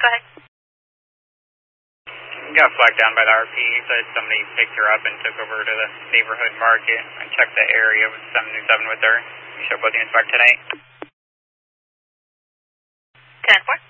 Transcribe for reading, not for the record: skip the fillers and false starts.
go ahead. Got flagged down by the RP. Said somebody picked her up and took over to the neighborhood market. I checked the area with 727 with her. We should both units back tonight. 10-4.